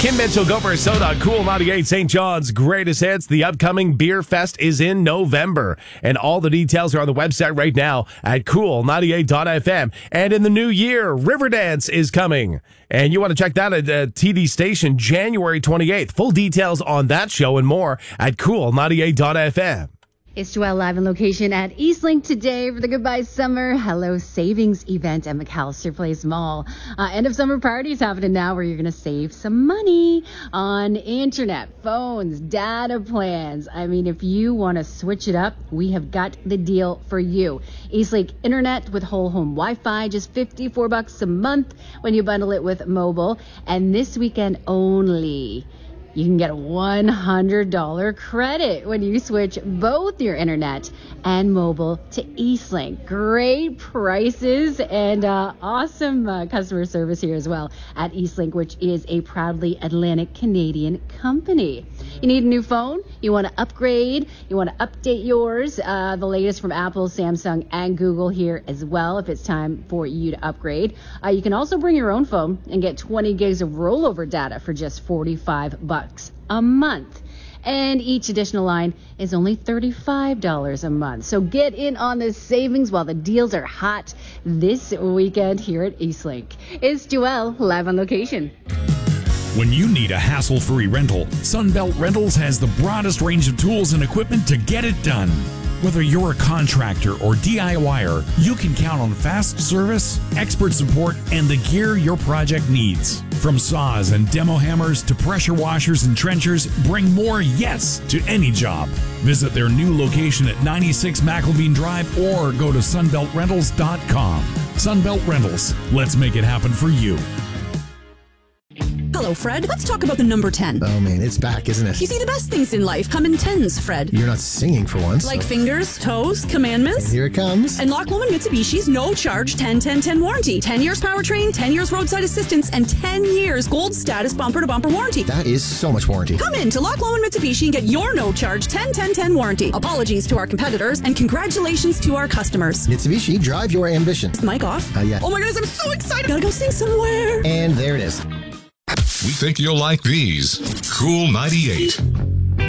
Kim Mitchell, Go for a Soda, Cool 98, St. John's greatest hits. The upcoming Beer Fest is in November, and all the details are on the website right now at cool98.fm. And in the new year, Riverdance is coming, and you want to check that at TD Station January 28th. Full details on that show and more at cool98.fm. It's Joelle live on location at Eastlink today for the Goodbye Summer Hello Savings event at McAllister Place Mall. End of summer parties happening now where you're going to save some money on internet, phones, data plans. I mean, if you want to switch it up, we have got the deal for you. Eastlink Internet with whole home Wi-Fi, just $54 a month when you bundle it with mobile. And this weekend only, you can get a $100 credit when you switch both your internet and mobile to Eastlink. Great prices and awesome customer service here as well at Eastlink, which is a proudly Atlantic Canadian company. You need a new phone? You want to upgrade? You want to update yours? The latest from Apple, Samsung, and Google here as well if it's time for you to upgrade. You can also bring your own phone and get 20 gigs of rollover data for just $45 a month. And each additional line is only $35 a month. So get in on the savings while the deals are hot this weekend here at Eastlink. It's Joelle, live on location. When you need a hassle-free rental, Sunbelt Rentals has the broadest range of tools and equipment to get it done. Whether you're a contractor or DIYer, you can count on fast service, expert support, and the gear your project needs. From saws and demo hammers to pressure washers and trenchers, bring more yes to any job. Visit their new location at 96 McElveen Drive or go to sunbeltrentals.com. Sunbelt Rentals, let's make it happen for you. Hello, Fred. Let's talk about the number 10. Oh, man, it's back, isn't it? You see, the best things in life come in 10s, Fred. You're not singing for once. Like fingers, toes, commandments. And here it comes. And Loch Lomond Mitsubishi's no-charge 10-10-10 warranty. 10 years powertrain, 10 years roadside assistance, and 10 years gold status bumper-to-bumper warranty. That is so much warranty. Come in to Loch Lomond Mitsubishi and get your no-charge 10-10-10 warranty. Apologies to our competitors, and congratulations to our customers. Mitsubishi, drive your ambition. Is the mic off? Yeah. Oh my goodness, I'm so excited. Gotta go sing somewhere. And there it is. We think you'll like these. Cool 98.